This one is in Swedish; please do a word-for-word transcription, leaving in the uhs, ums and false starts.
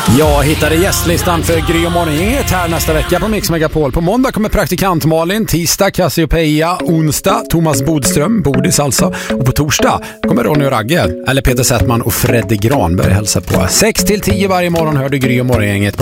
Jag hittade gästlistan för Gry och Morgongänget här nästa vecka på Mix Megapol. På måndag kommer praktikant Malin, tisdag Cassiopeia, onsdag Thomas Bodström, Bodis alltså. Och på torsdag kommer Ronny och Ragge, eller Peter Settman och Fredde Granberg hälsa på. sex till tio varje morgon hör du Gry och Morgongänget på